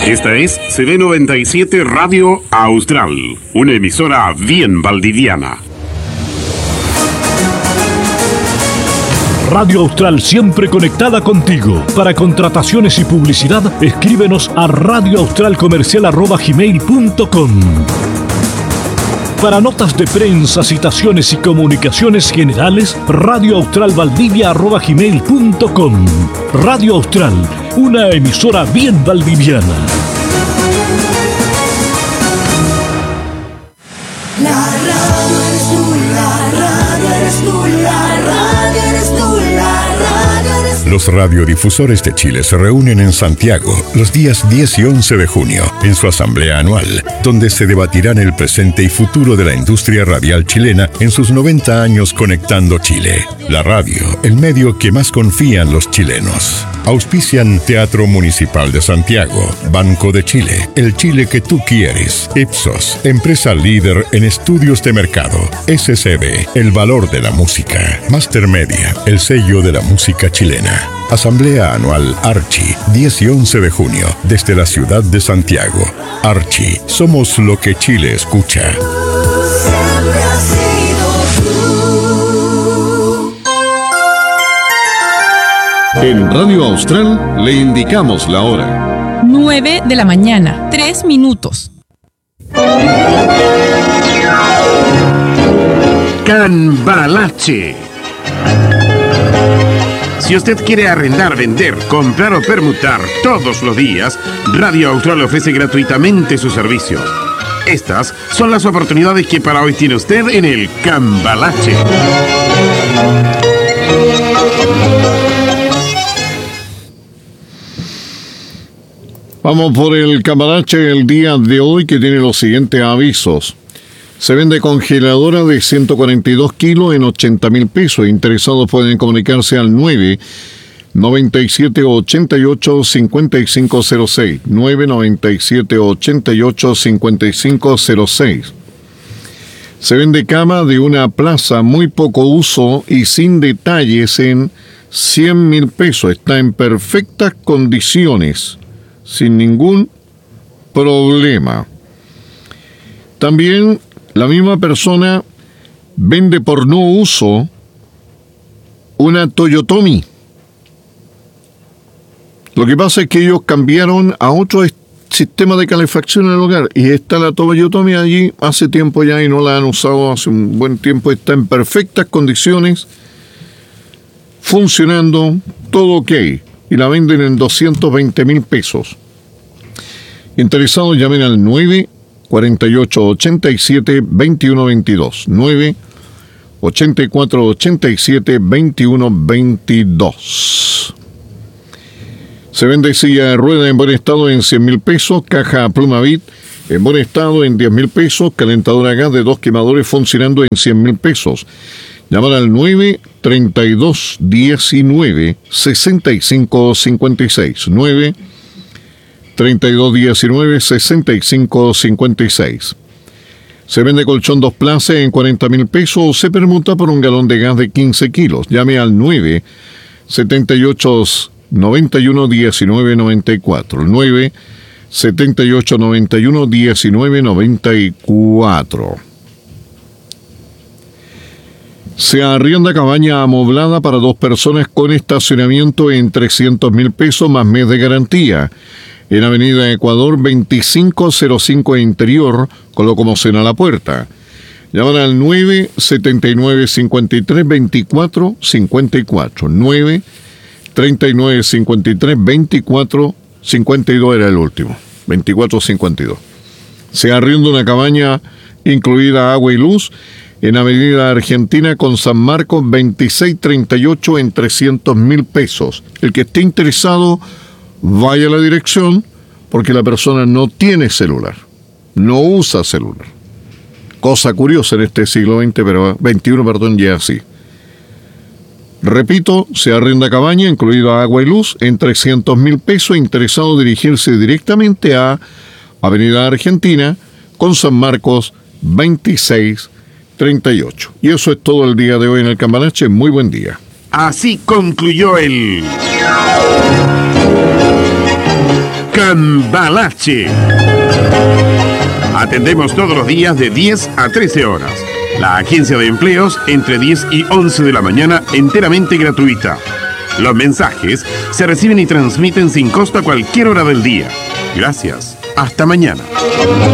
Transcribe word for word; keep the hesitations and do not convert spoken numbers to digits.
Esta es C D noventa y siete Radio Austral, una emisora bien valdiviana. Radio Austral, siempre conectada contigo. Para contrataciones y publicidad, escríbenos a radioaustralcomercial arroba gmail punto com. Para notas de prensa, citaciones y comunicaciones generales, radioaustralvaldivia arroba gmail punto com. Radio Austral, una emisora bien valdiviana. La radio eres tú, la radio eres tú, la radio eres tú, la radio eres tú. Los radiodifusores de Chile se reúnen en Santiago los días diez y once de junio en su asamblea anual, donde se debatirán el presente y futuro de la industria radial chilena en sus noventa años conectando Chile. La radio, el medio que más confían los chilenos. Auspician Teatro Municipal de Santiago, Banco de Chile, el Chile que tú quieres, Ipsos, empresa líder en estudios de mercado, S C B, el valor de la música, Master Media, el sello de la música chilena. Asamblea Anual Archi, diez y once de junio, desde la ciudad de Santiago. Archi, somos lo que Chile escucha. Siempre has sido tú. En Radio Austral le indicamos la hora. nueve de la mañana, tres minutos. Cambalache. Si usted quiere arrendar, vender, comprar o permutar todos los días, Radio Austral ofrece gratuitamente su servicio. Estas son las oportunidades que para hoy tiene usted en el Cambalache. Vamos por el Cambalache el día de hoy, que tiene los siguientes avisos. Se vende congeladora de ciento cuarenta y dos kilos en ochenta mil pesos. Interesados pueden comunicarse al nueve noventa y siete ochenta y ocho cincuenta y cinco cero seis. nueve noventa y siete ochenta y ocho cincuenta y cinco cero seis. Se vende cama de una plaza muy poco uso y sin detalles en cien mil pesos. Está en perfectas condiciones, sin ningún problema. También la misma persona vende por no uso una Toyotomi. Lo que pasa es que ellos cambiaron a otro sistema de calefacción en el hogar y está la Toyotomi allí hace tiempo ya y no la han usado hace un buen tiempo. Está en perfectas condiciones, funcionando, todo ok. Y la venden en doscientos veinte mil pesos. Interesados, llamen al nueve cuarenta y ocho ochenta y siete veintiuno veintidós. nueve ochenta y cuatro ochenta y siete veintiuno veintidós. Se vende silla de rueda en buen estado en cien mil pesos. Caja Plumavit en buen estado en diez mil pesos. Calentadora a gas de dos quemadores funcionando en cien mil pesos. Llamar al nueve treinta y dos diecinueve sesenta y cinco cincuenta y seis. nueve treinta y dos diecinueve sesenta y cinco cincuenta y seis. Se vende colchón dos plazas en cuarenta mil pesos o se permuta por un galón de gas de quince kilos. Llame al nueve setenta y ocho noventa y uno diecinueve noventa y cuatro. nueve setenta y ocho noventa y uno diecinueve noventa y cuatro. Se arrienda cabaña amoblada para dos personas con estacionamiento en trescientos mil pesos más mes de garantía. En Avenida Ecuador veinticinco cero cinco Interior, con locomoción a la puerta. Llaman al nueve setenta y nueve cincuenta y tres veinticuatro cincuenta y cuatro. nueve treinta y nueve cincuenta y tres veinticuatro cincuenta y dos era el último. veinticuatro cincuenta y dos. Se arrienda una cabaña incluida agua y luz en Avenida Argentina con San Marcos veintiséis treinta y ocho en trescientos mil pesos. El que esté interesado, vaya a la dirección, porque la persona no tiene celular, no usa celular. Cosa curiosa en este siglo veinte, pero veintiuno, perdón, ya así. Repito, se arrenda cabaña, incluida agua y luz, en trescientos mil pesos. Interesado dirigirse directamente a Avenida Argentina con San Marcos veintiséis treinta y ocho. Y eso es todo el día de hoy en el Cambalache. Muy buen día. Así concluyó el Cambalache. Atendemos todos los días de diez a trece horas. La agencia de empleos entre diez y once de la mañana, enteramente gratuita. Los mensajes se reciben y transmiten sin costo a cualquier hora del día. Gracias. Hasta mañana.